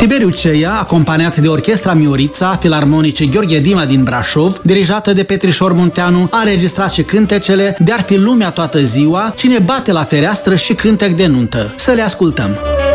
Tiberiu Ceia, acompaniat de Orchestra Miorița Filarmonice Gheorghe Dima din Brașov, dirijată de Petrișor Munteanu, a înregistrat și cântecele De-ar fi lumea toată ziua, Cine bate la fereastră și Cântec de nuntă. Să le ascultăm!